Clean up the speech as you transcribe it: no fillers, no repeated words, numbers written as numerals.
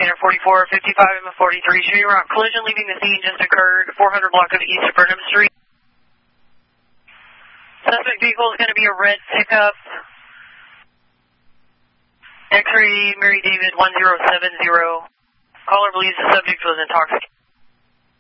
Scanner 44, 55, and 43. Shooting route collision leaving the scene just occurred. 400 block of East Burnham Street. Suspect vehicle is going to be a red pickup. X-ray Mary David 1070. Caller believes the subject was intoxicated.